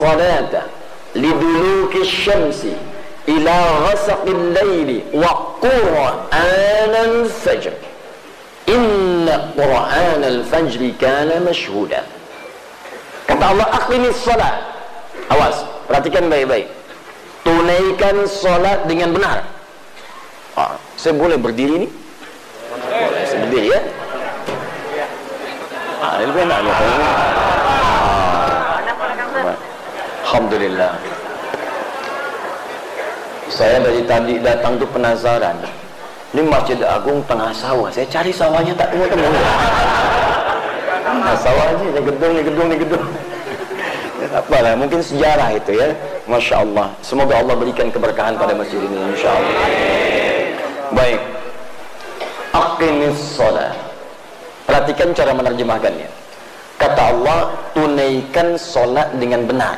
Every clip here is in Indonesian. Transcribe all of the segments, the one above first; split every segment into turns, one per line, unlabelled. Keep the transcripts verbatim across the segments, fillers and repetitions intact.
salata liduluki syamsi ila ghasaqil laili wa qur'anal fajr inna qur'anal fajri kana mashhuda. Kata Allah, aqimis salat. Awas, perhatikan baik-baik. Tunaikan salat dengan benar. Ah, saya boleh berdiri nih? Boleh, saya berdiri ya. Ah, ini benar loh. Alhamdulillah. Saya dari tadi datang tuh penasaran. Ini Masjid Agung tengah sawah. Saya cari sawahnya tak temu-temu. Nah, sawah aja, ini gedung, ini gedung, ini gedung. Ya, apalah, mungkin sejarah itu ya. Masya Allah. Semoga Allah berikan keberkahan pada masjid ini, insya Allah. Baik. Aqimis shalah. Perhatikan cara menerjemahkannya. Kata Allah, tunaikan sholat dengan benar.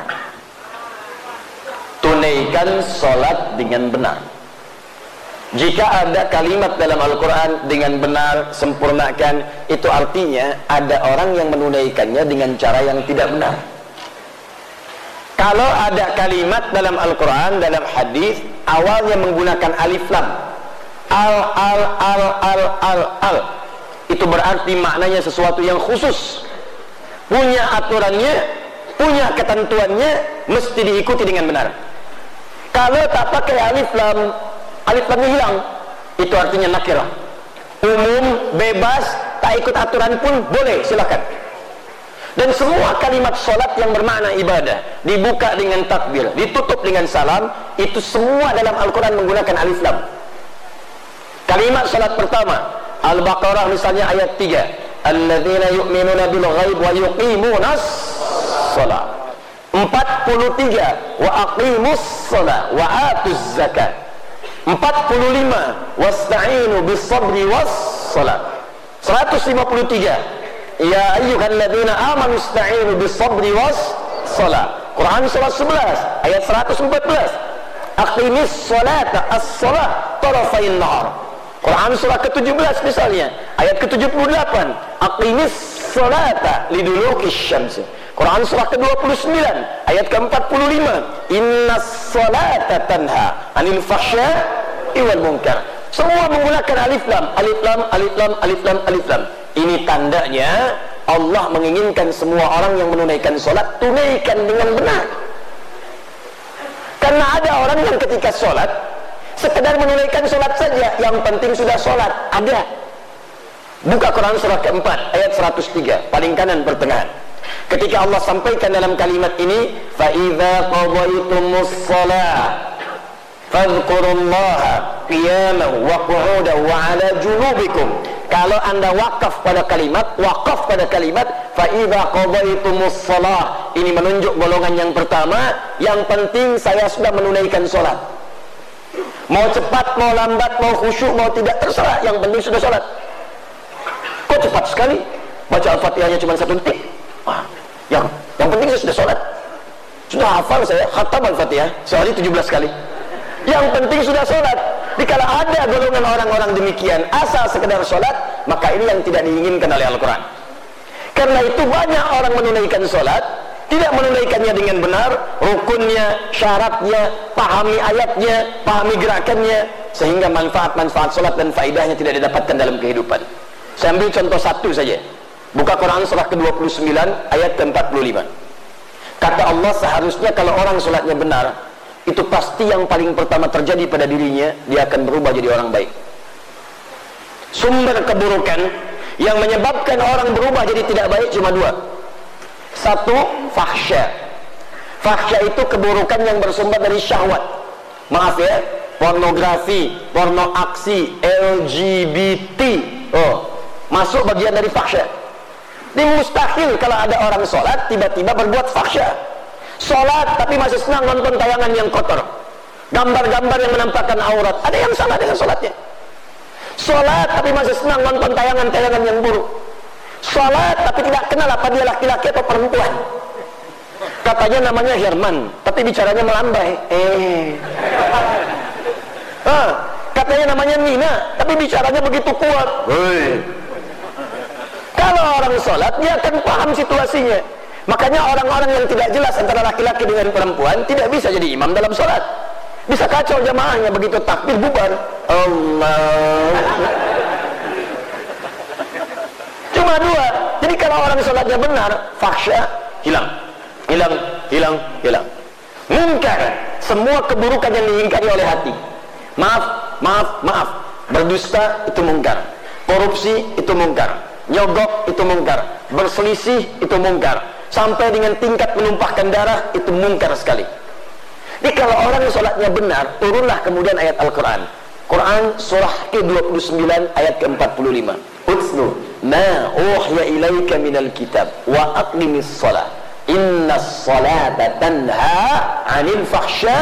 Tunaikan sholat dengan benar. Jika ada kalimat dalam Al-Quran dengan benar, sempurnakan, itu artinya ada orang yang menunaikannya dengan cara yang tidak benar. Kalau ada kalimat dalam Al-Quran, dalam hadis, awalnya menggunakan alif lam, al, al, al, al, al, al, itu berarti maknanya sesuatu yang khusus, punya aturannya, punya ketentuannya, mesti diikuti dengan benar. Kalau tak pakai alif lam, alif lamnya hilang, itu artinya nakirah, umum, bebas, tak ikut aturan pun boleh, silakan. Dan semua kalimat sholat yang bermakna ibadah, dibuka dengan takbir, ditutup dengan salam, itu semua dalam Al-Quran menggunakan alif lam. Kalimat sholat pertama, Al-Baqarah misalnya ayat tiga, alladzina yu'minuna bil ghaib wa yuqimunas shalah. Empat puluh tiga, wa aqimus shalah wa atuz zakat. Empat puluh lima, wasta'inu bis sabri was shalah. Seratus lima puluh tiga, ya ayyuhalladzina amanu ista'inu bis sabri was shalah. Quran surah sebelas ayat seratus empat belas, aqimis sholata as-shalah tarafain nahar. Quran surah ke tujuh belas misalnya ayat ke tujuh puluh delapan, aqimis sholata liduluki syamsi. Quran surah ke dua puluh sembilan ayat ke empat puluh lima, innas sholata tanha anil fahsya'i wal munkar. Semua menggunakan alif lam, alif lam, alif lam, alif lam, alif lam. Ini tandanya Allah menginginkan semua orang yang menunaikan sholat, tunaikan dengan benar. Karena ada orang yang ketika sholat sekedar menunaikan sholat saja, yang penting sudah sholat. Ada. Buka Quran surah keempat ayat seratus tiga, paling kanan pertengahan. Ketika Allah sampaikan dalam kalimat ini, fa idza qadaytumus shalah fadhkurullaha qiyaman wa qu'udan wa 'ala junubikum. Kalau Anda wakaf pada kalimat, wakaf pada kalimat fa idza qadaytumus shalah, ini menunjuk golongan yang pertama, yang penting saya sudah menunaikan salat. Mau cepat, mau lambat, mau khusyuk, mau tidak, terserah, yang penting sudah salat. Kok cepat sekali? Baca Al-Fatihahnya cuma satu detik. Wah, yang yang penting saya sudah sholat, sudah hafal saya, khatam Al-Fatihah sehari tujuh belas kali. Yang penting sudah sholat. Dikala ada golongan orang-orang demikian, asal sekedar sholat, maka ini yang tidak diinginkan oleh Al-Quran. Karena itu banyak orang menunaikan sholat, tidak menunaikannya dengan benar, rukunnya, syaratnya, pahami ayatnya, pahami gerakannya, sehingga manfaat-manfaat sholat dan faedahnya tidak didapatkan dalam kehidupan. Saya ambil contoh satu saja. Buka Quran surah ke dua puluh sembilan ayat ke empat puluh lima. Kata Allah, seharusnya kalau orang sholatnya benar, itu pasti yang paling pertama terjadi pada dirinya, dia akan berubah jadi orang baik. Sumber keburukan yang menyebabkan orang berubah jadi tidak baik cuma dua. Satu, fahsya. Fahsya itu keburukan yang bersumber dari syahwat. Maaf ya, pornografi, porno aksi, L G B T, oh, masuk bagian dari fahsya. Ini mustahil kalau ada orang sholat tiba-tiba berbuat fahsya. Sholat tapi masih senang nonton tayangan yang kotor, gambar-gambar yang menampakkan aurat. Ada yang salah dengan sholatnya. Sholat tapi masih senang nonton tayangan-tayangan yang buruk. Sholat tapi tidak kenal apa dia laki-laki atau perempuan. Katanya namanya Herman, tapi bicaranya melambai. Eh. Ah, katanya namanya Nina, tapi bicaranya begitu kuat. Hei. Kalau orang sholat, dia akan paham situasinya. Makanya orang-orang yang tidak jelas antara laki-laki dengan perempuan tidak bisa jadi imam dalam sholat. Bisa kacau jamaahnya, begitu takbir bubar. Allah. Cuma dua. Jadi kalau orang sholatnya benar, faksya hilang, hilang, hilang, hilang. Munkar, semua keburukan yang diingkari oleh hati. Maaf, maaf, maaf. Berdusta itu mungkar, korupsi itu mungkar, nyogok itu mungkar, berselisih itu mungkar, sampai dengan tingkat menumpahkan darah itu mungkar sekali. Jadi kalau orang sholatnya benar, turunlah kemudian ayat Al-Quran. Quran surah ke dua puluh sembilan ayat ke empat puluh lima. Utslu ma uhiya ilaika minal kitab wa aqimis shalah innas salata tanha 'anil fahsya.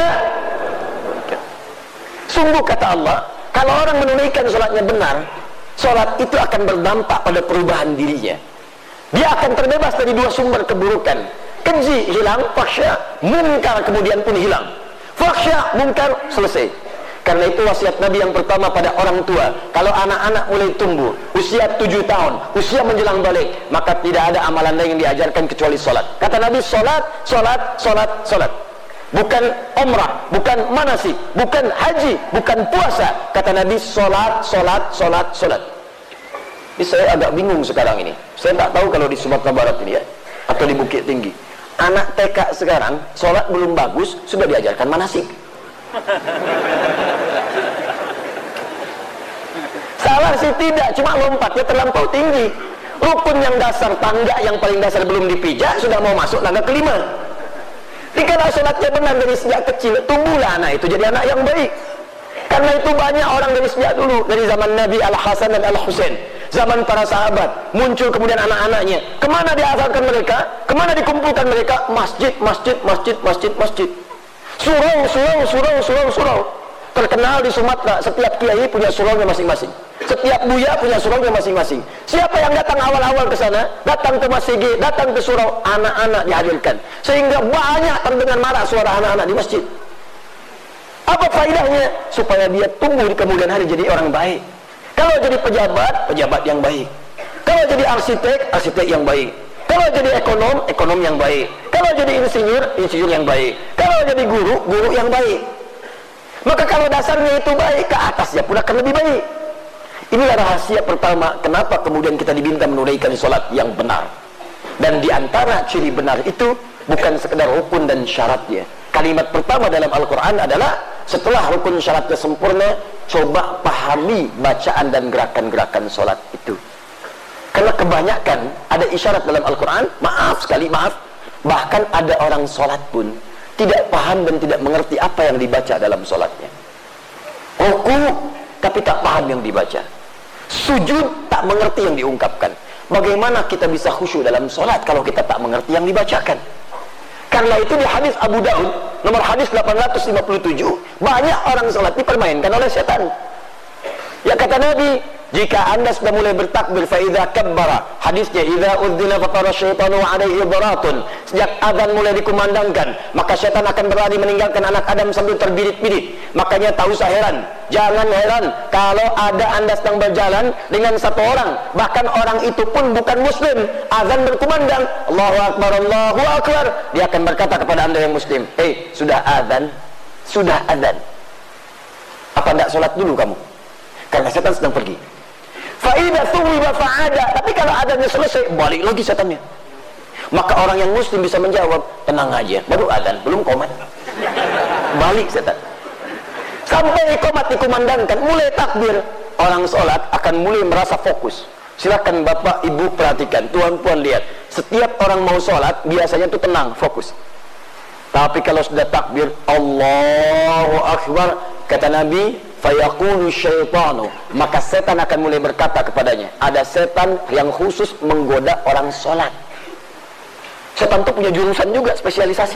Sungguh kata Allah, kalau orang menunaikan sholatnya benar, sholat itu akan berdampak pada perubahan dirinya. Dia akan terbebas dari dua sumber keburukan. Keji hilang, fahsya, munkar kemudian pun hilang. Fahsya, munkar, selesai. Karena itu wasiat Nabi yang pertama pada orang tua, kalau anak-anak mulai tumbuh, usia tujuh tahun, usia menjelang balik, maka tidak ada amalan lain yang diajarkan kecuali sholat. Kata Nabi, sholat, sholat, sholat, sholat. Bukan umrah, bukan manasik, bukan haji, bukan puasa. Kata Nabi, sholat, sholat, sholat, sholat. Ini saya agak bingung sekarang ini. Saya tak tahu kalau di Sumatera Barat ini ya, atau di Bukit Tinggi. Anak T K sekarang, sholat belum bagus, sudah diajarkan manasik. Salah sih tidak, cuma lompatnya terlampau tinggi. Rukun yang dasar, tangga yang paling dasar belum dipijak, sudah mau masuk tangga kelima. Jadi kalau sholatnya benar dari sejak kecil, tumbuhlah anak itu jadi anak yang baik. Karena itu banyak orang dari sejak dulu, dari zaman Nabi Al-Hasan dan Al-Husain, zaman para sahabat, muncul kemudian anak-anaknya. Kemana diasarkan mereka? Kemana dikumpulkan mereka? Masjid, masjid, masjid, masjid, masjid. Surau, surau, surau, surau, surau. Terkenal di Sumatera, setiap kiai punya suraunya masing-masing. Setiap buya punya suraunya masing-masing. Siapa yang datang awal-awal ke sana, datang ke masjid, datang ke surau, anak-anak dihadirkan. Sehingga banyak terdengar marah suara anak-anak di masjid. Apa faedahnya? Supaya dia tumbuh di kemudian hari jadi orang baik. Kalau jadi pejabat, pejabat yang baik. Kalau jadi arsitek, arsitek yang baik. Kalau jadi ekonom, ekonom yang baik. Kalau jadi insinyur, insinyur yang baik. Kalau jadi guru, guru yang baik. Maka kalau dasarnya itu baik, ke atasnya pun akan lebih baik. Inilah rahasia pertama kenapa kemudian kita diminta menunaikan sholat yang benar. Dan diantara ciri benar itu bukan sekedar rukun dan syaratnya. Kalimat pertama dalam Al-Quran adalah setelah rukun syaratnya sempurna, coba pahami bacaan dan gerakan-gerakan sholat itu. Karena kebanyakan ada isyarat dalam Al-Quran, maaf sekali, maaf, bahkan ada orang sholat pun tidak paham dan tidak mengerti apa yang dibaca dalam sholatnya. Ruku tapi tak paham yang dibaca, sujud tak mengerti yang diungkapkan. Bagaimana kita bisa khusyuk dalam sholat kalau kita tak mengerti yang dibacakan? Karena itu di hadis Abu Daud nomor hadis delapan ratus lima puluh tujuh, banyak orang sholat dipermainkan oleh setan. Ya kata Nabi, jika anda sudah mulai bertakbir, fa idza kabbara, hadisnya idza udzina faqara syaitanu alaihi dharatun, sejak azan mulai dikumandangkan, maka syaitan akan berlari meninggalkan anak Adam sambil terbirit-birit. Makanya tak usah heran, jangan heran kalau ada anda sedang berjalan dengan satu orang, bahkan orang itu pun bukan muslim, azan berkumandang, Allahu Akbar, Allahu Akbar, dia akan berkata kepada anda yang muslim, eh hey, sudah azan, sudah azan, apa tidak sholat dulu kamu? Karena setan sedang pergi. Faidah tuwiba fa'ada, tapi kalau adanya selesai, balik lagi setannya. Maka orang yang muslim bisa menjawab, tenang aja, baru adzan, belum qomat. Balik setan. Sampai qomat dikumandangkan, mulai takbir, orang sholat akan mulai merasa fokus. Silakan bapak ibu perhatikan, tuan puan lihat, setiap orang mau sholat biasanya itu tenang, fokus. Tapi kalau sudah takbir, Allahu Akbar, kata Nabi, fayaqulu syaitanu, maka setan akan mulai berkata kepadanya. Ada setan yang khusus menggoda orang sholat. Setan itu punya jurusan juga, spesialisasi.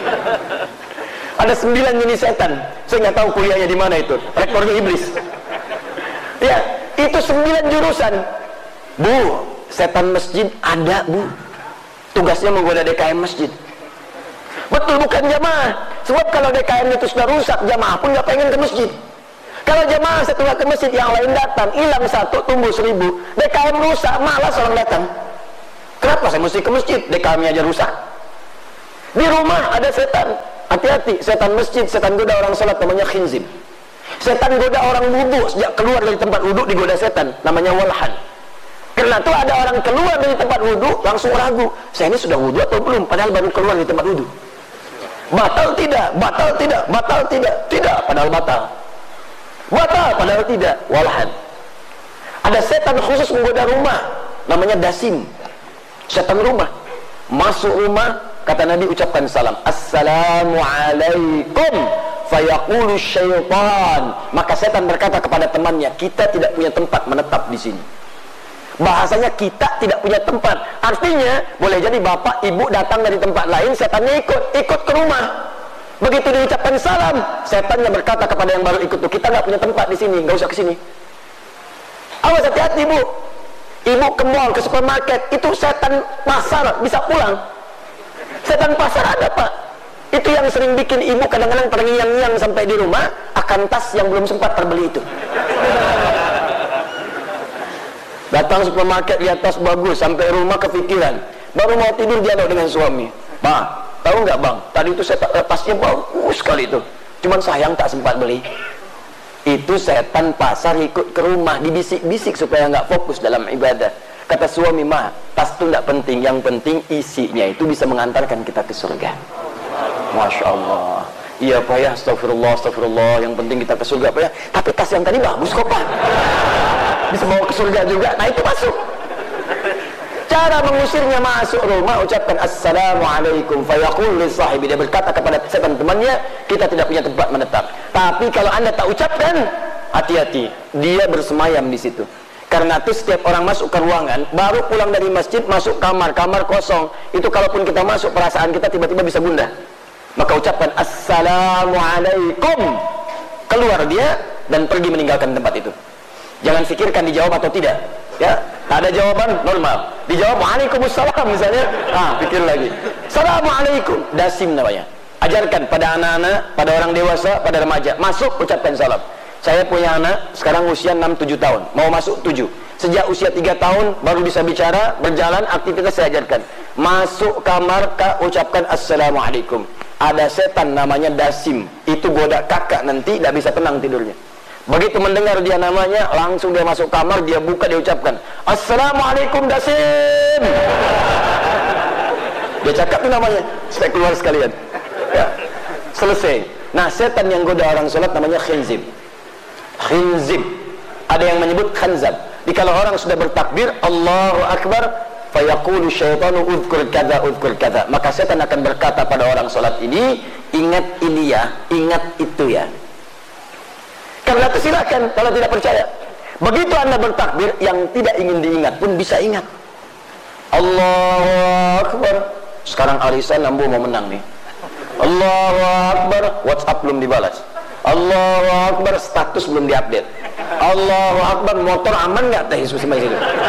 Ada sembilan jenis setan. Saya nggak tahu kuliahnya di mana itu, rektornya iblis. Ya, itu sembilan jurusan. Bu, setan masjid ada bu, tugasnya menggoda D K M masjid. Betul, bukan jamaah. Sebab kalau D K M itu sudah rusak, jamaah pun nggak pengen ke masjid. Kalau jamaah setelah ke masjid, yang lain datang, hilang satu, tumbuh seribu. D K M rusak, malas orang datang. Kenapa? saya mesti ke masjid? Dek kami aja rusak. Di rumah ada setan. Hati-hati, setan masjid, setan goda orang salat, namanya khinzib. Setan goda orang wudu, sejak keluar dari tempat wudu digoda setan, namanya walhan. Karena itu ada orang keluar dari tempat wudu langsung ragu, saya ini sudah wudu atau belum, padahal baru keluar dari tempat wudu. Batal tidak, batal tidak, batal tidak, tidak, padahal batal. Batal padahal tidak, walhan. Ada setan khusus menggoda rumah, namanya dasim. Setan rumah masuk rumah, kata Nabi ucapkan salam, assalamualaikum, fayaqulu syaitan, maka setan berkata kepada temannya, kita tidak punya tempat menetap di sini. Bahasanya kita tidak punya tempat, artinya boleh jadi bapak ibu datang dari tempat lain, setannya ikut ikut ke rumah. Begitu diucapkan salam, setannya berkata kepada yang baru ikut, kita nggak punya tempat di sini, nggak usah ke sini. Awas, hati-hati ibu. Ibu ke mall, ke supermarket, itu setan pasar bisa pulang. Setan pasar ada pak. Itu yang sering bikin ibu kadang-kadang terngiang-ngiang sampai di rumah akan tas yang belum sempat terbeli itu. Datang supermarket, lihat tas bagus, sampai rumah kepikiran, baru mau tidur dialog dengan suami. Bang, tahu nggak bang, tadi itu saya tasnya bagus sekali itu, cuman sayang tak sempat beli. Itu setan pasar ikut ke rumah, dibisik-bisik supaya nggak fokus dalam ibadah. Kata suami, mah tas itu nggak penting, yang penting isinya itu bisa mengantarkan kita ke surga. Masya Allah. Iya pak ya, astagfirullah, astagfirullah, yang penting kita ke surga pak ya. Tapi tas yang tadi bagus kok pak, bisa bawa ke surga juga. Nah itu masuk. Cara mengusirnya masuk rumah, ucapkan assalamualaikum, fayaqul li sahibi, dia berkata kepada setan temannya, kita tidak punya tempat menetap. Tapi kalau anda tak ucapkan, hati-hati, dia bersemayam di situ. Karena itu setiap orang masuk ke ruangan, baru pulang dari masjid, masuk kamar, kamar kosong, itu kalaupun kita masuk, perasaan kita tiba-tiba bisa gundah. Maka ucapkan assalamualaikum, keluar dia dan pergi meninggalkan tempat itu. Jangan fikirkan dijawab atau tidak, ya. Tak ada jawaban, normal. Dijawab waalaikumsalam misalnya, ah pikir lagi. Assalamualaikum, dasim namanya. Ajarkan pada anak-anak, pada orang dewasa, pada remaja, masuk ucapkan salam. Saya punya anak sekarang usia enam tujuh tahun, mau masuk tujuh. Sejak usia tiga tahun baru bisa bicara, berjalan, aktivitas saya ajarkan. Masuk kamar, kak, ucapkan assalamualaikum. Ada setan namanya dasim, itu goda kakak, nanti tidak bisa tenang tidurnya. Begitu mendengar dia namanya, langsung dia masuk kamar, dia buka, dia ucapkan assalamualaikum dasim. Dia cakap itu namanya, saya keluar sekalian, ya. Selesai. Nah setan yang goda orang sholat namanya khinzib. Khinzib, ada yang menyebut khanzab. Jadi kalau orang sudah bertakbir Allahu Akbar, fayaqulu syaitanu udhkur kadza udhkur kadza, maka setan akan berkata pada orang sholat ini, ingat ini ya, ingat itu ya. Karena itu silakan, kalau tidak percaya. Begitu anda bertakbir, yang tidak ingin diingat pun bisa ingat. Allahu Akbar. Sekarang arisan Ambo mau menang nih. Allahu Akbar, WhatsApp belum dibalas. Allahu Akbar, status belum diupdate. Allahu Akbar, motor aman nggak teh Yesus itu?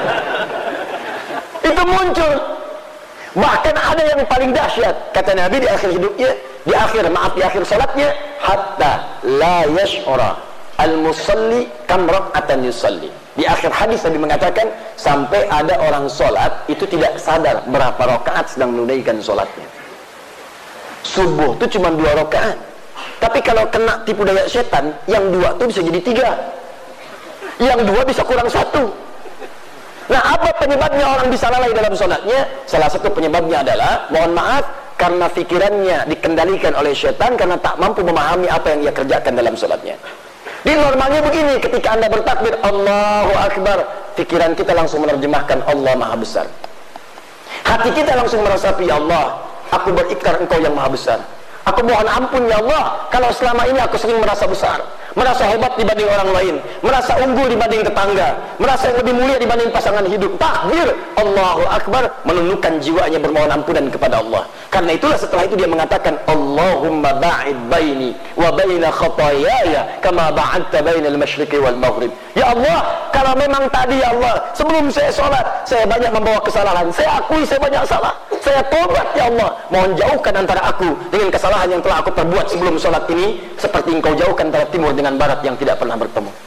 Itu muncul. Bahkan ada yang paling dahsyat, kata Nabi di akhir hidupnya, di akhir maaf di akhir salatnya, hatta la yash'ura al-musalli kam rak'atan yusalli. Di akhir hadis Nabi mengatakan, sampai ada orang sholat itu tidak sadar berapa rakaat sedang menunaikan sholatnya. Subuh itu cuma dua rakaat, tapi kalau kena tipu daya setan, yang dua itu bisa jadi tiga, yang dua bisa kurang satu. Nah apa penyebabnya orang bisa lalai dalam sholatnya? Salah satu penyebabnya adalah, mohon maaf, karena pikirannya dikendalikan oleh setan, karena tak mampu memahami apa yang ia kerjakan dalam sholatnya. Di normalnya begini, ketika anda bertakbir Allahu Akbar, pikiran kita langsung menerjemahkan Allah Maha Besar. Hati kita langsung meresapi, ya Allah, aku berikrar Engkau yang Maha Besar. Aku mohon ampun ya Allah, kalau selama ini aku sering merasa besar, merasa hebat dibanding orang lain, merasa unggul dibanding tetangga, merasa yang lebih mulia dibanding pasangan hidup. Takbir Allahu Akbar, menundukkan jiwanya bermohon ampunan kepada Allah. Karena itulah setelah itu dia mengatakan, Allahumma ba'id baini wa baina khatayaya kama ba'adta bainal masyriqi wal maghrib. Ya Allah, kalau memang tadi ya Allah, sebelum saya sholat saya banyak membawa kesalahan, saya akui saya banyak salah, saya tobat ya Allah, mohon jauhkan antara aku dengan kesalahan yang telah aku perbuat sebelum sholat ini, seperti Engkau jauhkan antara timur dengan barat yang tidak pernah bertemu.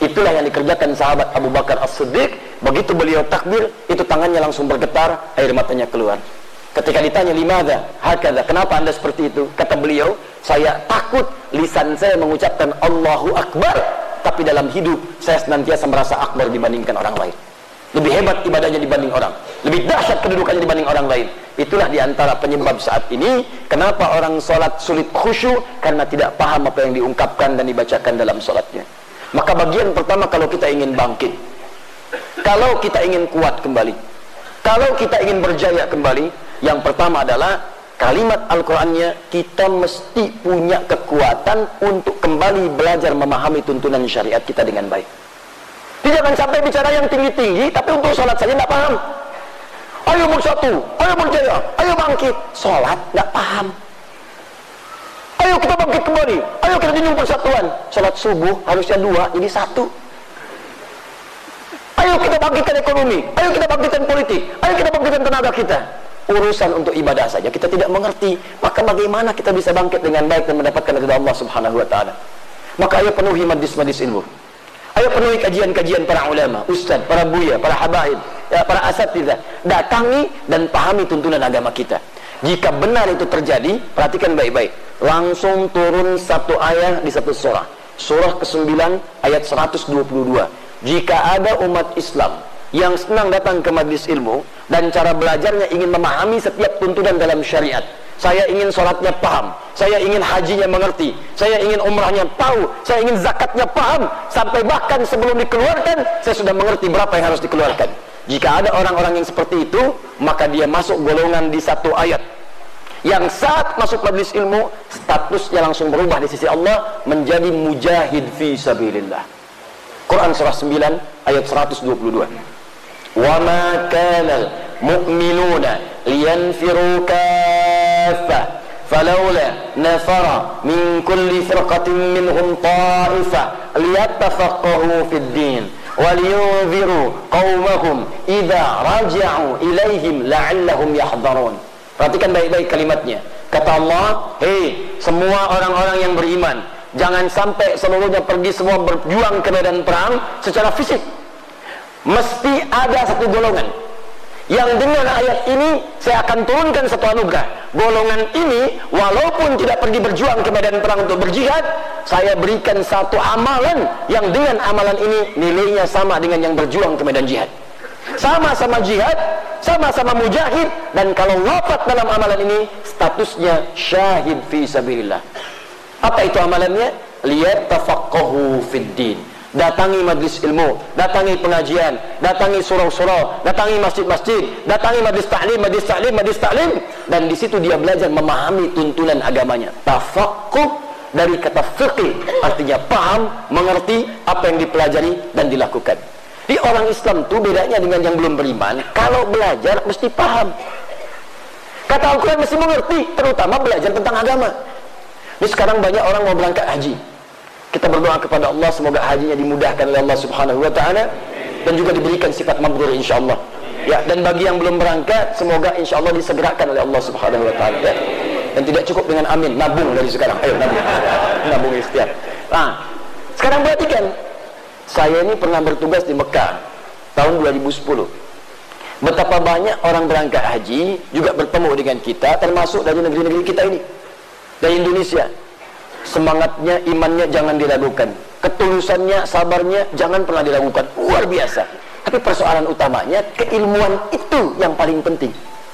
Itulah yang dikerjakan sahabat Abu Bakar As-Siddiq. Begitu beliau takbir, itu tangannya langsung bergetar, air matanya keluar. Ketika ditanya, limadha hakadha, kenapa anda seperti itu? Kata beliau, saya takut lisan saya mengucapkan Allahu Akbar, tapi dalam hidup saya senantiasa merasa akbar dibandingkan orang lain. Lebih hebat ibadahnya dibanding orang, lebih dahsyat kedudukannya dibanding orang lain. Itulah diantara penyebab saat ini kenapa orang sholat sulit khusyuk, karena tidak paham apa yang diungkapkan dan dibacakan dalam sholatnya. Maka bagian pertama, kalau kita ingin bangkit, kalau kita ingin kuat kembali, kalau kita ingin berjaya kembali, yang pertama adalah kalimat Al-Qur'annya, kita mesti punya kekuatan untuk kembali belajar memahami tuntunan syariat kita dengan baik. Jangan sampai bicara yang tinggi-tinggi, tapi untuk sholat saja tidak paham. Ayo bersatu, ayo berjaya, ayo bangkit. Sholat tidak paham. Ayo kita bangkit kembali, ayo kita junjung persatuan. Sholat subuh harusnya dua, ini satu. Ayo kita bangkitkan ekonomi, ayo kita bangkitkan politik, ayo kita bangkitkan tenaga kita. Urusan untuk ibadah saja kita tidak mengerti, maka bagaimana kita bisa bangkit dengan baik dan mendapatkan ridha Allah Subhanahu wa taala? Maka ayo penuhi majlis-majlis ilmu. Ayo penuhi kajian-kajian para ulama, ustaz, para buya, para habaib, ya, para asatidzah. Datangi dan pahami tuntunan agama kita. Jika benar itu terjadi, perhatikan baik-baik. Langsung turun satu ayat di satu surah. Surah kesembilan ayat seratus dua puluh dua. Jika ada umat Islam yang senang datang ke majlis ilmu dan cara belajarnya ingin memahami setiap tuntunan dalam syariat, saya ingin sholatnya paham, saya ingin hajinya mengerti, saya ingin umrahnya tahu, saya ingin zakatnya paham, sampai bahkan sebelum dikeluarkan saya sudah mengerti berapa yang harus dikeluarkan. Jika ada orang-orang yang seperti itu, maka dia masuk golongan di satu ayat yang saat masuk majlis ilmu statusnya langsung berubah di sisi Allah menjadi mujahid fi sabilillah. Quran surah sembilan ayat seratus dua puluh dua. Wa ma kana al-mu'minuna liyanfiru kaffah falawla nafara min kulli firqatin minhum ta'ifah liyattafaqahu fid din waliyunziru qaumahum idza raja'u ilaihim la'allahum yahdharun. Perhatikan baik-baik kalimatnya. Kata Allah, hei semua orang-orang yang beriman, jangan sampai seluruhnya pergi semua berjuang ke medan perang secara fisik. Mesti ada satu golongan yang dengan ayat ini saya akan turunkan satu anugerah. Golongan ini walaupun tidak pergi berjuang ke medan perang untuk berjihad, saya berikan satu amalan yang dengan amalan ini nilainya sama dengan yang berjuang ke medan jihad. Sama-sama jihad, sama-sama mujahid, dan kalau wafat dalam amalan ini statusnya syahid fi sabilillah. Apa itu amalannya? Liyattafaqahu fid din. Datangi majlis ilmu, datangi pengajian, datangi surau-surau, datangi masjid-masjid, datangi majlis ta'lim, majlis ta'lim, majlis ta'lim, dan di situ dia belajar memahami tuntunan agamanya. Tafaqquh dari kata fiqih, artinya paham, mengerti apa yang dipelajari dan dilakukan. Di orang Islam itu bedanya dengan yang belum beriman, kalau belajar mesti paham. Kata Al-Quran mesti mengerti, terutama belajar tentang agama. Ini sekarang banyak orang mau berangkat haji. Kita berdoa kepada Allah semoga hajinya dimudahkan oleh Allah Subhanahu wa taala dan juga diberikan sifat mabrur insyaallah. Ya, dan bagi yang belum berangkat semoga insyaallah disegerakan oleh Allah Subhanahu wa taala ya. Dan tidak cukup dengan amin, nabung dari sekarang. Ayo nabung. Nabung ikhtiar. Nah, sekarang perhatikan. Saya ini pernah bertugas di Mekah tahun dua ribu sepuluh. Betapa banyak orang berangkat haji juga bertemu dengan kita, termasuk dari negeri-negeri kita ini, dari Indonesia. Semangatnya, imannya jangan diragukan, ketulusannya, sabarnya jangan pernah diragukan, luar biasa. Tapi persoalan utamanya keilmuan itu yang paling penting.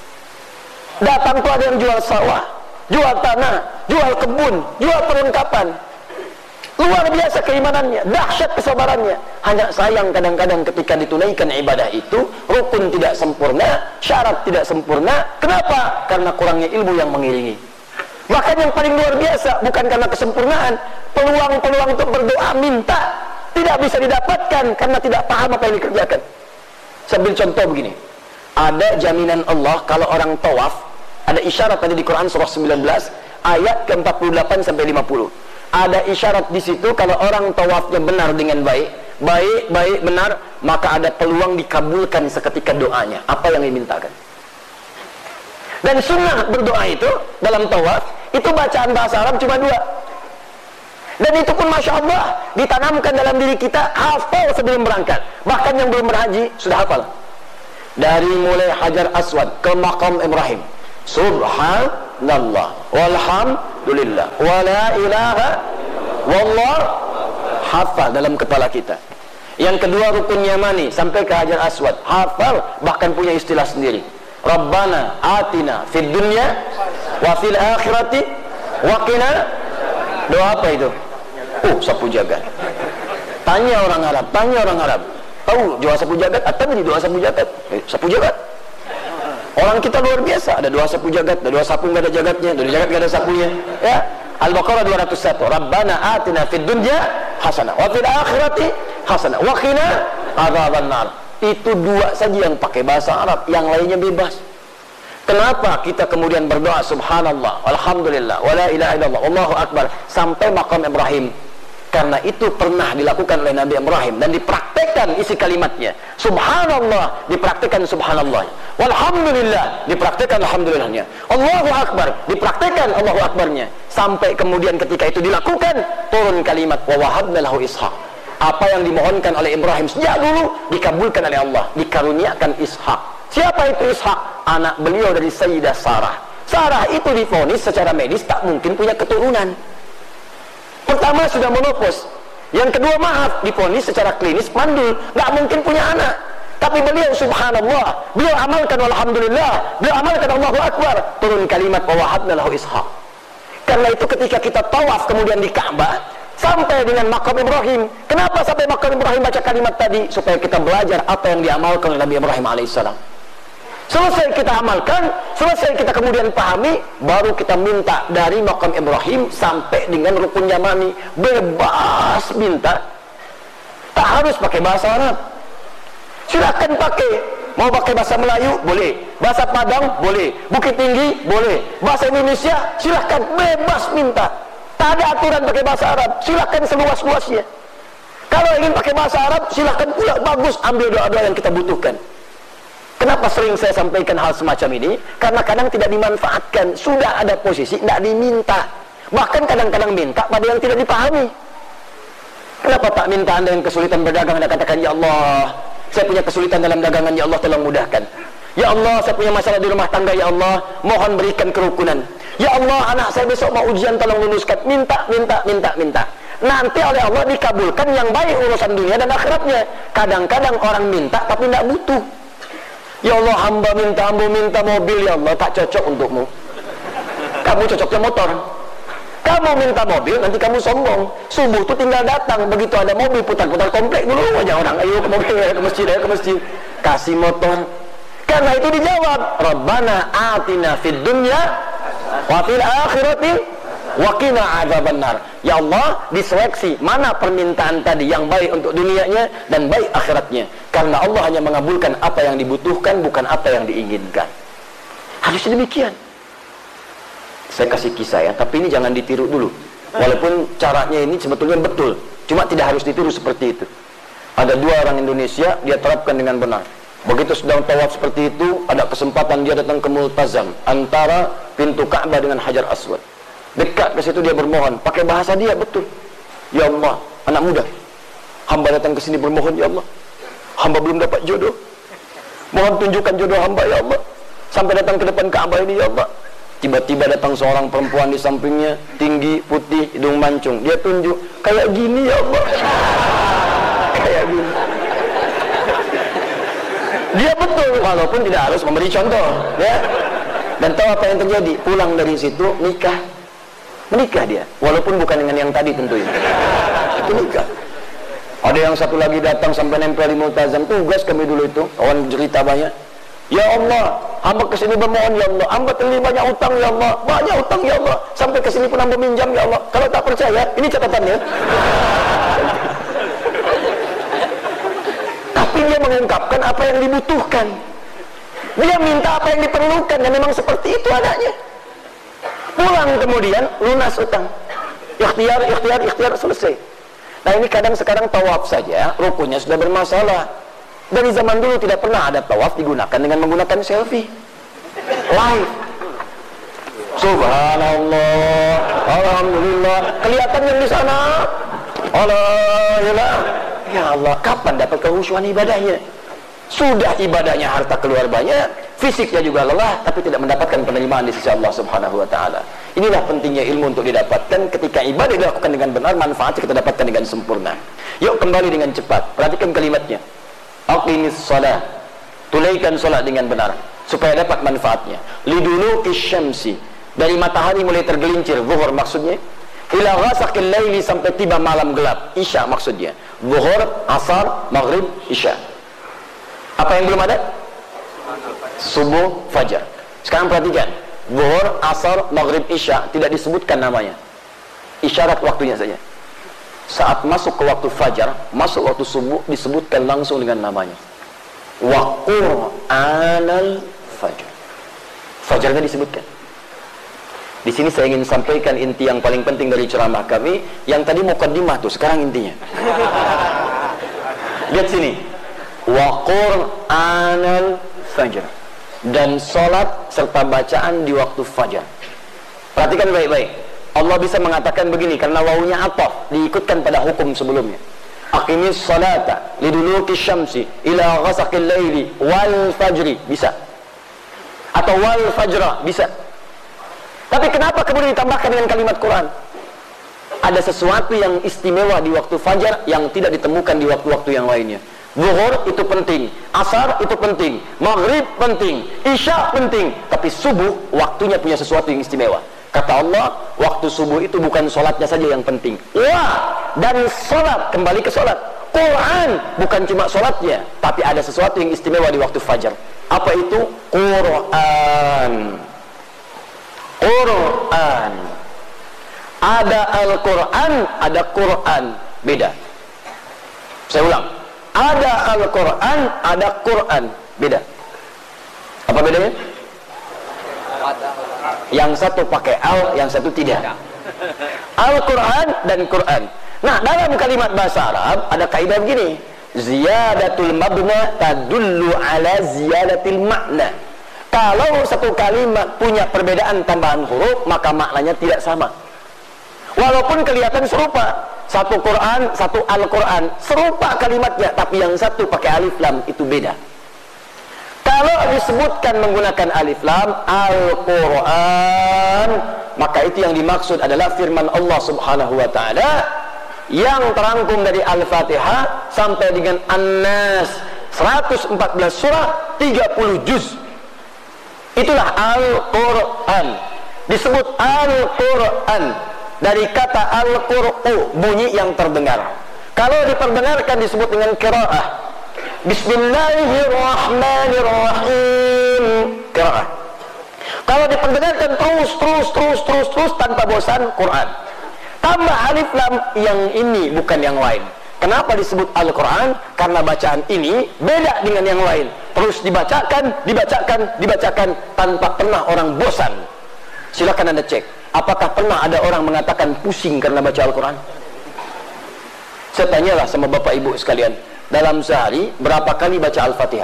Datang tuh ada yang jual sawah, jual tanah, jual kebun, jual perlengkapan. Luar biasa keimanannya, dahsyat kesabarannya. Hanya sayang kadang-kadang ketika ditunaikan ibadah itu, rukun tidak sempurna, syarat tidak sempurna. Kenapa? Karena kurangnya ilmu yang mengiringi. Bahkan yang paling luar biasa, bukan karena kesempurnaan, peluang-peluang untuk berdoa minta tidak bisa didapatkan karena tidak paham apa yang dikerjakan. Saya ambil contoh begini. Ada jaminan Allah kalau orang tawaf, ada isyarat tadi di Quran surah sembilan belas ayat ke empat puluh delapan sampai lima puluh. Ada isyarat di situ kalau orang tawafnya benar dengan baik, baik, baik, benar, maka ada peluang dikabulkan seketika doanya, apa yang dimintakan. Dan sunnah berdoa itu dalam tawaf itu bacaan bahasa Arab cuma dua. Dan itu pun Masya Allah ditanamkan dalam diri kita, hafal sebelum berangkat. Bahkan yang belum berhaji sudah hafal. Dari mulai Hajar Aswad ke Maqam Ibrahim, Subhanallah walhamdulillah wala ilaha wallah, hafal dalam kepala kita. Yang kedua rukun Yamani sampai ke Hajar Aswad, hafal, bahkan punya istilah sendiri. Rabbana atina fid dunya wa fil akhirati wa qina. Doa apa itu? Oh, sapu jagat. Tanya orang Arab, tanya orang Arab. Tahu doa sapu jagat? Atau di doa sapu jagat? Eh, sapu jagat. Orang kita luar biasa. Ada doa sapu jagat, ada doa sapu nggak ada jagatnya, ada jagat nggak ada sapunya. Ya. Al-Baqarah dua ratus satu. Rabbana atina fid dunya hasanah wa fil akhirati hasanah wa qina adzabannar. Itu dua saja yang pakai bahasa Arab, yang lainnya bebas. Kenapa kita kemudian berdoa subhanallah, alhamdulillah, wala ilaha illallah, Allahu akbar sampai maqam Ibrahim? Karena itu pernah dilakukan oleh Nabi Ibrahim dan dipraktekkan isi kalimatnya. Subhanallah dipraktekkan subhanallah, walhamdulillah dipraktekkan alhamdulillahnya, Allahu akbar dipraktekkan Allahu akbarnya, sampai kemudian ketika itu dilakukan turun kalimat wa wahabna lahu ishaq. Apa yang dimohonkan oleh Ibrahim sejak dulu dikabulkan oleh Allah, dikaruniakan Ishak. Siapa itu Ishak? Anak beliau dari Sayyidah Sarah. Sarah itu divonis secara medis tak mungkin punya keturunan. Pertama sudah menopause. Yang kedua maaf, divonis secara klinis mandul, nggak mungkin punya anak. Tapi beliau subhanallah, beliau amalkan alhamdulillah, beliau amalkan Allahu akbar, turun kalimat wa wahabna lahu Ishak. Karena itu ketika kita tawaf kemudian di Ka'bah sampai dengan Maqam Ibrahim, kenapa sampai Maqam Ibrahim baca kalimat tadi? Supaya kita belajar apa yang diamalkan oleh Nabi Ibrahim alaihissalam. Selesai kita amalkan, selesai kita kemudian pahami, baru kita minta dari Maqam Ibrahim sampai dengan Rukun Yamani, bebas minta. Tak harus pakai bahasa Arab. Silakan pakai. Mau pakai bahasa Melayu boleh, bahasa Padang boleh, Bukit Tinggi boleh, bahasa Indonesia silakan, bebas minta. Tak ada aturan pakai bahasa Arab, silakan seluas-luasnya. Kalau ingin pakai bahasa Arab silakan pula, bagus, ambil doa-doa yang kita butuhkan. Kenapa sering saya sampaikan hal semacam ini? Karena kadang tidak dimanfaatkan. Sudah ada posisi, tidak diminta. Bahkan kadang-kadang minta pada yang tidak dipahami. Kenapa tak minta Anda yang kesulitan berdagang, Anda katakan, ya Allah, saya punya kesulitan dalam dagangan, ya Allah tolong mudahkan. Ya Allah, saya punya masalah di rumah tangga, ya Allah, mohon berikan kerukunan. Ya Allah, anak saya besok mau ujian, tolong luluskan. Minta, minta, minta, minta. Nanti oleh Allah dikabulkan yang baik urusan dunia dan akhiratnya. Kadang-kadang orang minta tapi tidak butuh. Ya Allah, hamba minta, hamba minta mobil, ya Allah, tak cocok untukmu. Kamu cocoknya motor. Kamu minta mobil, nanti kamu sombong. Subuh tuh tinggal datang, begitu ada mobil putar-putar komplek dulu aja orang, ayo ke mobil, ayo ke masjid, ayo ke masjid. Kasih motor. Karena itu dijawab, Rabbana atina fid dunya wa fil akhirati wa qina adzabannar. Ya Allah, diseleksi mana permintaan tadi yang baik untuk dunianya dan baik akhiratnya. Karena Allah hanya mengabulkan apa yang dibutuhkan, bukan apa yang diinginkan. Harusnya demikian. Saya kasih kisah ya, tapi ini jangan ditiru dulu. Walaupun caranya ini sebetulnya betul, cuma tidak harus ditiru seperti itu. Ada dua orang Indonesia, dia terapkan dengan benar. Begitu sedang tawaf seperti itu, ada kesempatan dia datang ke Multazam antara pintu Ka'bah dengan Hajar Aswad. Dekat ke situ dia bermohon, pakai bahasa dia betul. Ya Allah, anak muda, hamba datang ke sini bermohon, ya Allah, hamba belum dapat jodoh. Mohon tunjukkan jodoh hamba, ya Allah. Sampai datang ke depan Ka'bah ini, ya Allah. Tiba-tiba datang seorang perempuan di sampingnya, tinggi, putih, hidung mancung. Dia tunjuk, kayak gini ya Allah. Kayak gini. Dia betul, walaupun tidak harus memberi contoh, ya. Dan tahu apa yang terjadi? Pulang dari situ, nikah. Menikah dia, walaupun bukan dengan yang tadi tentunya. Itu nikah. Ada yang satu lagi datang sampai nempel di Multazam, tugas kami dulu itu, kawan cerita banyak. Ya Allah, hamba kesini bermohon, ya Allah, hamba terlibat banyak utang, ya Allah, banyak utang, ya Allah, sampai kesini pun hamba minjam, ya Allah. Kalau tak percaya, ini catatannya. Tapi dia mengungkapkan apa yang dibutuhkan, dia minta apa yang diperlukan, dan memang seperti itu adanya. Pulang kemudian lunas utang, ikhtiar, ikhtiar, ikhtiar, selesai. Nah ini kadang sekarang tawaf saja rukunnya sudah bermasalah. Dari zaman dulu tidak pernah ada tawaf digunakan dengan menggunakan selfie live. Subhanallah, alhamdulillah. Kelihatan yang di sana. Allah, ya Allah, kapan dapat kehusyuan ibadahnya? Sudah ibadahnya harta keluar banyak, fisiknya juga lelah, tapi tidak mendapatkan penerimaan di sisi Allah Subhanahu wa taala. Inilah pentingnya ilmu untuk didapatkan. Ketika ibadah dilakukan dengan benar, manfaatnya kita dapatkan dengan sempurna. Yuk kembali dengan cepat. Perhatikan kalimatnya. Aqimis shalah. Tunaikan salat dengan benar supaya dapat manfaatnya. Liduluki syamsi, dari matahari mulai tergelincir, zuhur maksudnya, ila ghasaqil laili, sampai tiba malam gelap, isya maksudnya. Zuhur, asar, maghrib, isya. Apa yang belum ada? Subuh, fajar. Sekarang perhatikan, zuhur, asar, maghrib, isya tidak disebutkan namanya, isyarat waktunya saja. Saat masuk ke waktu fajar, masuk waktu subuh, disebutkan langsung dengan namanya. Wa Qur'anal fajr. Fajarnya disebutkan. Di sini saya ingin sampaikan inti yang paling penting dari ceramah kami. Yang tadi mukaddimah tuh, sekarang intinya. Lihat sini. Wa Qur'anal fajr. Dan salat serta bacaan di waktu fajar. Perhatikan baik-baik. Allah bisa mengatakan begini karena wawunya ataf, diikutkan pada hukum sebelumnya. Aqimis salata liduluki syamsi ila ghasaqil laili wal fajri, bisa. Atau wal fajra, bisa. Tapi kenapa kemudian ditambahkan dengan kalimat Quran? Ada sesuatu yang istimewa di waktu fajar yang tidak ditemukan di waktu-waktu yang lainnya. Zuhur itu penting, asar itu penting, maghrib penting, isya penting, tapi subuh waktunya punya sesuatu yang istimewa. Kata Allah, waktu subuh itu bukan sholatnya saja yang penting. Wah, dan sholat, kembali ke sholat. Quran, bukan cuma sholatnya, tapi ada sesuatu yang istimewa di waktu fajar. Apa itu? Quran. Quran. Ada Al-Quran, ada Quran. Beda. Saya ulang. Ada Al-Quran, ada Quran. Beda. Apa bedanya? Yang satu pakai al, yang satu tidak. Al-Quran dan Quran. Nah, dalam kalimat bahasa Arab ada kaidah begini. Ziyadatul mabna tadullu ala ziyadatil makna. Kalau satu kalimat punya perbedaan tambahan huruf, maka maknanya tidak sama. Walaupun kelihatan serupa. Satu Quran, satu Al-Quran, serupa kalimatnya, tapi yang satu pakai alif lam, itu beda. Kalau disebutkan menggunakan alif lam, Al-Quran, maka itu yang dimaksud adalah firman Allah Subhanahu wa ta'ala yang terangkum dari Al-Fatihah sampai dengan An-Nas, seratus empat belas surah, tiga puluh juz. Itulah Al-Quran. Disebut Al-Quran dari kata Al-Qur'u, bunyi yang terdengar. Kalau diperdengarkan disebut dengan qiraah. Bismillahirrahmanirrahim, qiraah. Kalau diperdengarkan terus terus terus terus terus tanpa bosan, Quran. Tambah alif lam, yang ini bukan yang lain. Kenapa disebut Al-Quran? Karena bacaan ini beda dengan yang lain. Terus dibacakan, dibacakan, dibacakan tanpa pernah orang bosan. Silakan Anda cek, apakah pernah ada orang mengatakan pusing karena baca Al-Quran? Saya tanyalah sama Bapak Ibu sekalian, dalam sehari berapa kali baca Al-Fatihah?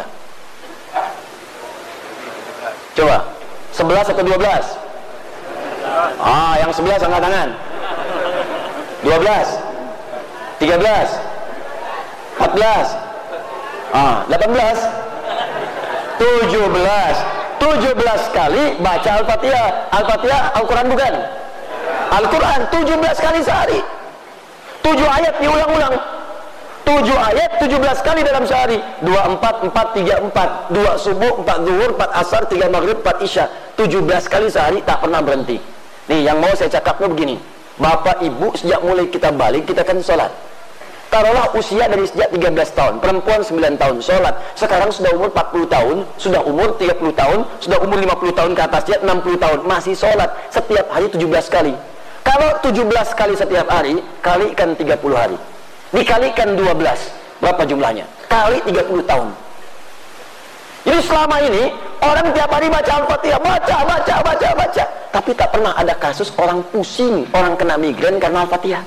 Coba, sebelas atau dua belas? Ah, yang sebelas angkat tangan. Dua belas, tiga belas, empat belas, ah, delapan belas, tujuh belas. tujuh belas kali baca Al-Fatihah. Al-Fatihah Al-Quran bukan? Al-Quran tujuh belas kali sehari. tujuh ayat diulang-ulang. tujuh ayat tujuh belas kali dalam sehari. Dua empat, empat tiga empat. Dua subuh, empat zuhur, empat asar, tiga maghrib, empat isya. tujuh belas kali sehari, tak pernah berhenti. Nih yang mau saya cakapnya begini. Bapak ibu sejak mulai kita balik kita kan sholat. Taruhlah usia dari sejak tiga belas tahun, perempuan sembilan tahun sholat. Sekarang sudah umur empat puluh tahun, sudah umur tiga puluh tahun, sudah umur lima puluh tahun ke atasnya, enam puluh tahun, masih sholat setiap hari tujuh belas kali. Kalau tujuh belas kali setiap hari, kalikan tiga puluh hari, dikalikan dua belas, berapa jumlahnya? Kali tiga puluh tahun. Jadi selama ini orang tiap hari baca Al-Fatihah, baca, baca, baca, baca, tapi tak pernah ada kasus orang pusing, orang kena migrain karena Al-Fatihah.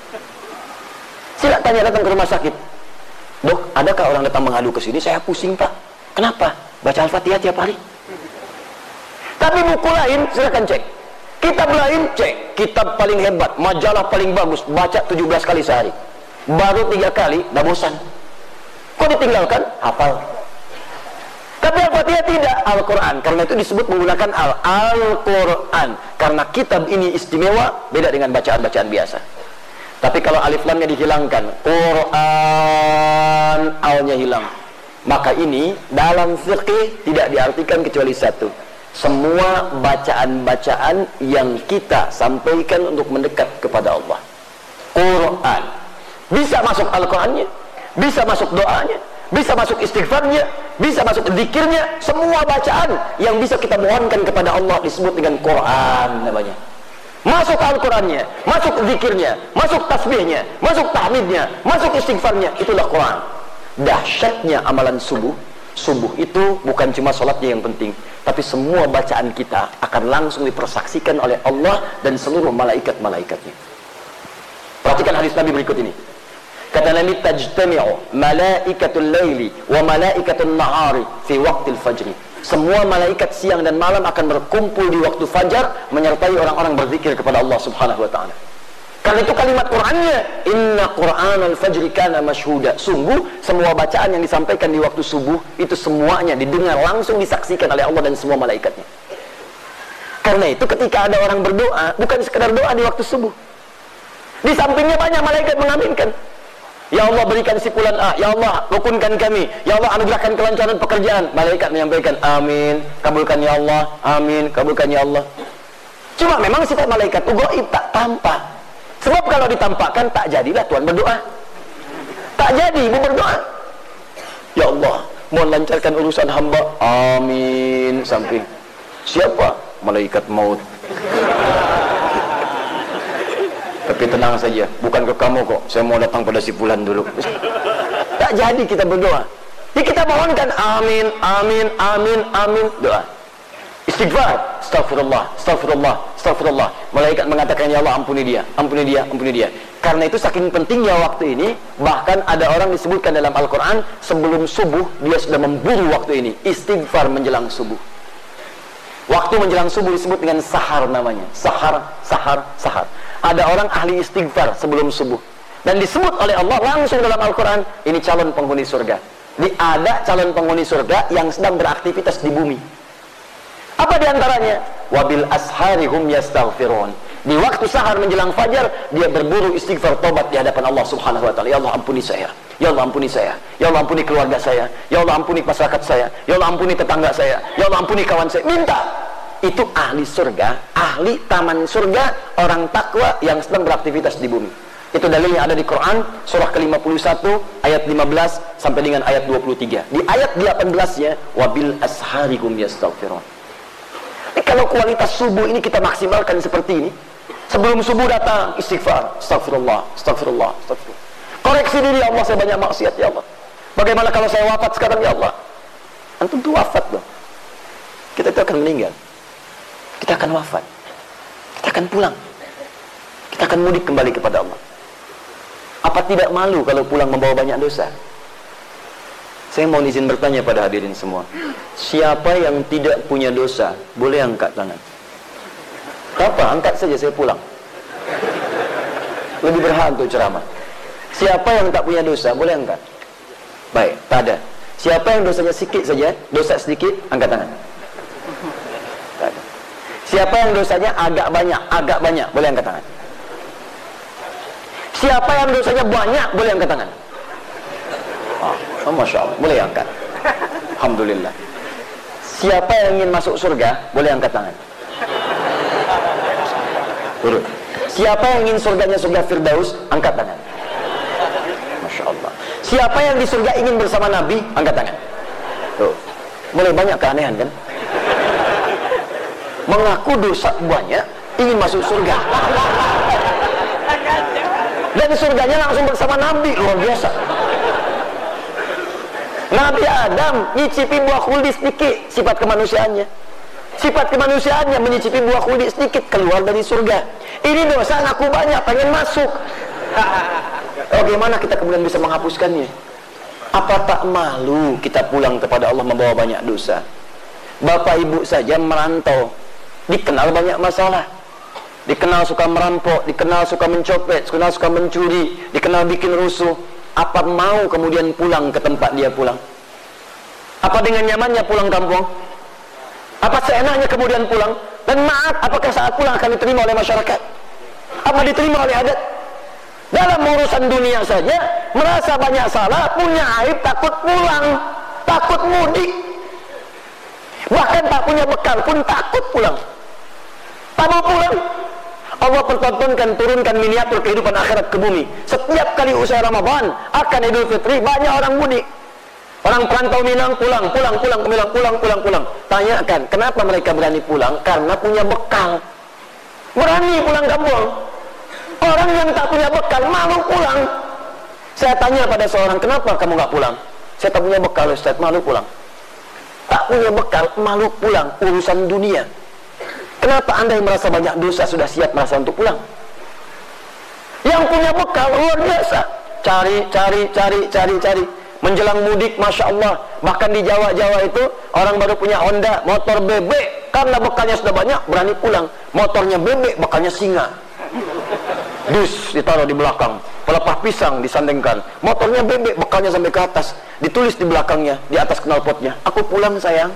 Sila tanya datang ke rumah sakit, dok, adakah orang datang mengadu ke sini? Saya pusing pak. Kenapa? Baca Al-Fatihah tiap hari. Tapi buku lain silakan cek. Kitab lain cek, kitab paling hebat, majalah paling bagus, baca tujuh belas kali sehari. Baru tiga kali, dah bosan. Kok ditinggalkan? Hafal. Tapi Al-Fatihah tidak, Al-Quran. Karena itu disebut menggunakan Al-Quran. Karena kitab ini istimewa, beda dengan bacaan-bacaan biasa. Tapi kalau alif lamnya dihilangkan, Quran, alnya hilang, maka ini dalam fikih tidak diartikan kecuali satu. Semua bacaan-bacaan yang kita sampaikan untuk mendekat kepada Allah. Quran. Bisa masuk Al-Qurannya, bisa masuk doanya, bisa masuk istighfarnya, bisa masuk zikirnya. Semua bacaan yang bisa kita mohonkan kepada Allah disebut dengan Quran namanya. Masuk Al-Qurannya, masuk zikirnya, masuk tasbihnya, masuk tahmidnya, masuk istighfarnya, itulah Quran. Dahsyatnya amalan subuh. Subuh itu bukan cuma sholatnya yang penting, tapi semua bacaan kita akan langsung dipersaksikan oleh Allah dan seluruh malaikat-malaikatnya. Perhatikan hadis Nabi berikut ini. Kata Nabi, tajtami'u malaikatul laili wa malaikatul nahari fi waqtil fajri. Semua malaikat siang dan malam akan berkumpul di waktu fajar menyertai orang-orang berzikir kepada Allah Subhanahu wa taala. Karena itu kalimat Qur'annya, inna Qur'anal fajri kana mashhuda. Sungguh semua bacaan yang disampaikan di waktu subuh itu semuanya didengar langsung, disaksikan oleh Allah dan semua malaikatnya. Karena itu ketika ada orang berdoa, bukan sekedar doa di waktu subuh. Di sampingnya banyak malaikat mengaminkan. Ya Allah berikan si fulan A, ya Allah rukunkan kami, ya Allah anugerahkan kelancaran pekerjaan. Malaikat menyampaikan amin, kabulkan ya Allah, amin, kabulkan ya Allah. Cuma memang sifat malaikat itu gaib, tak tampak. Sebab kalau ditampakkan tak jadilah Tuhan berdoa. Tak jadi ibu berdoa. Ya Allah, mohon lancarkan urusan hamba. Amin. Samping. Siapa? Malaikat maut. Tapi tenang saja, bukan ke kamu kok. Saya mau datang pada si fulan dulu. Tak jadi kita berdoa. Jadi kita mohonkan amin, amin, amin, amin. Doa. Istighfar, astagfirullah, astagfirullah, astagfirullah. Malaikat mengatakan ya Allah ampuni dia, ampuni dia, ampuni dia. Karena itu saking pentingnya waktu ini, bahkan ada orang disebutkan dalam Al-Quran sebelum subuh dia sudah memburu waktu ini. Istighfar menjelang subuh. Waktu menjelang subuh disebut dengan sahar namanya. Sahar, sahar, sahar. Ada orang ahli istighfar sebelum subuh dan disebut oleh Allah langsung dalam Al-Quran, ini calon penghuni surga. Di ada calon penghuni surga yang sedang beraktivitas di bumi. Apa diantaranya? Wabil ashari hum yastaghfirun. Di waktu sahar menjelang fajar dia berburu istighfar tobat di hadapan Allah Subhanahu wa taala. Ya Allah ampuni saya, ya Allah ampuni saya, ya Allah ampuni keluarga saya, ya Allah ampuni masyarakat saya, ya Allah ampuni tetangga saya, ya Allah ampuni kawan saya. Minta. Itu ahli surga, ahli taman surga, orang takwa yang sedang beraktivitas di bumi. Itu dalilnya ada di Quran surah ke lima puluh satu ayat lima belas sampai dengan ayat dua puluh tiga. Di ayat delapan belas-nya wabil asharikum yastaghfirun. Jadi kalau kualitas subuh ini kita maksimalkan seperti ini, sebelum subuh datang istighfar, astagfirullah, astagfirullah, astagfirullah. Koreksi diri, ya Allah saya banyak maksiat ya Allah. Bagaimana kalau saya wafat sekarang ya Allah? Antum tuh wafat loh. Kita itu akan meninggal. Kita akan wafat, kita akan pulang, kita akan mudik kembali kepada Allah. Apa tidak malu kalau pulang membawa banyak dosa? Saya mau izin bertanya pada hadirin semua, siapa yang tidak punya dosa boleh angkat tangan? Apa? Angkat saja, saya pulang. Lebih berhak untuk ceramah. Siapa yang tak punya dosa boleh angkat? Baik, tak ada. Siapa yang dosanya sedikit saja, dosa sedikit, angkat tangan. Tak ada. Siapa yang dosanya agak banyak, agak banyak, boleh angkat tangan. Siapa yang dosanya banyak, boleh angkat tangan. Oh, Masya Allah, boleh angkat. Alhamdulillah. Siapa yang ingin masuk surga, boleh angkat tangan. Turun. Siapa yang ingin surganya surga Firdaus, angkat tangan. Masya Allah. Siapa yang di surga ingin bersama Nabi, angkat tangan. Tuh. Mulai banyak keanehan kan? Mengaku dosa banyak, ingin masuk surga. Dan surganya langsung bersama Nabi, luar biasa. Nabi Adam nyicipi buah khuldi sedikit, sifat kemanusiaannya. Sifat kemanusiaannya menyicipi buah khuldi sedikit, keluar dari surga. Ini dosa ngaku banyak, pengen masuk. Bagaimana kita kemudian bisa menghapuskannya? Apa tak malu kita pulang kepada Allah membawa banyak dosa? Bapak ibu saja merantau, dikenal banyak masalah. dikenal suka merampok, dikenal suka mencopet, dikenal suka mencuri, dikenal bikin rusuh. Apa mau kemudian pulang ke tempat dia pulang? Apa dengan nyamannya pulang kampung? Apa seenaknya kemudian pulang? Dan maaf, apakah saat pulang akan diterima oleh masyarakat? Apa diterima oleh adat? Dalam urusan dunia saja merasa banyak salah, punya aib, takut pulang, takut mudik, bahkan tak punya bekal pun takut pulang, tak mau pulang. Allah pertontonkan, turunkan miniatur kehidupan akhirat ke bumi. Setiap kali usai Ramadan akan Idul Fitri, banyak orang mudik. Orang perantau Minang pulang, pulang, pulang, pulang, pulang, pulang, pulang. Tanyakan, kenapa mereka berani pulang? Karena punya bekal. Berani pulang kampung. Orang yang tak punya bekal malu pulang. Saya tanya pada seorang, kenapa kamu gak pulang? Saya tak punya bekal, Ustaz, malu pulang. Tak punya bekal, malu pulang. Urusan dunia. Kenapa anda yang merasa banyak dosa sudah siap merasa untuk pulang? Yang punya bekal luar biasa. Cari, cari, cari, cari, cari. Menjelang mudik, Masya Allah. Bahkan di Jawa-Jawa itu orang baru punya Honda, motor bebek. Karena bekalnya sudah banyak, berani pulang. Motornya bebek, bekalnya singa. Dus ditaruh di belakang, pelepah pisang disandingkan, motornya bebek, bekalnya sampai ke atas, ditulis di belakangnya, di atas knalpotnya, aku pulang sayang.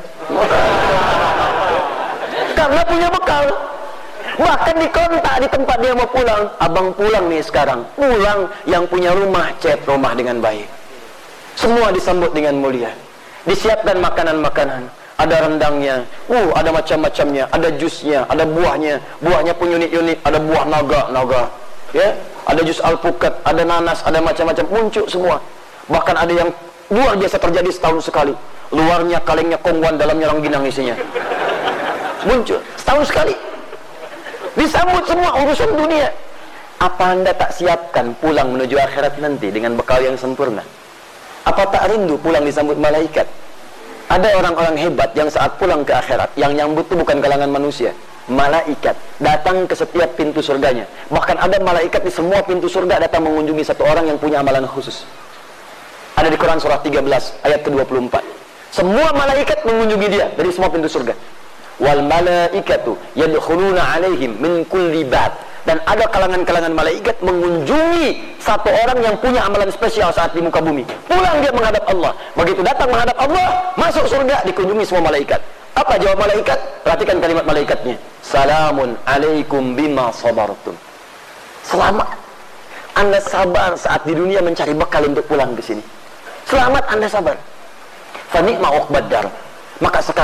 Karena punya bekal. Bahkan di kontak di tempat dia mau pulang, abang pulang nih sekarang. Pulang, yang punya rumah cat rumah dengan baik, semua disambut dengan mulia, disiapkan makanan-makanan, ada rendangnya, uh ada macam-macamnya, ada jusnya, ada buahnya, buahnya pun unik-unik, ada buah naga-naga, ya, ada jus alpukat, ada nanas, ada macam-macam, muncul semua. Bahkan ada yang luar biasa terjadi setahun sekali, luarnya kalengnya kongwan, dalamnya rangginang isinya, muncul setahun sekali, disambut semua urusan dunia. Apa anda tak siapkan pulang menuju akhirat nanti dengan bekal yang sempurna? Apa tak rindu pulang disambut malaikat? Ada orang-orang hebat yang saat pulang ke akhirat, yang nyambut itu bukan kalangan manusia, malaikat datang ke setiap pintu surganya. Bahkan ada malaikat di semua pintu surga datang mengunjungi satu orang yang punya amalan khusus. Ada di Quran surah tiga belas ayat ke dua puluh empat. Semua malaikat mengunjungi dia dari semua pintu surga. Wal malaikatu yadkhuluna alaihim min kulli bab. Dan ada kalangan-kalangan malaikat mengunjungi satu orang yang punya amalan spesial saat di muka bumi. Pulang dia menghadap Allah. Begitu datang menghadap Allah, masuk surga, dikunjungi semua malaikat. Apa jawab malaikat? Perhatikan kalimat malaikatnya. Salamun alaikum bima sabartum. Selamat. Anda sabar saat di dunia mencari bekal untuk pulang ke sini. Selamat Anda sabar. Fa ni'ma uqbad dar. Maka sekarang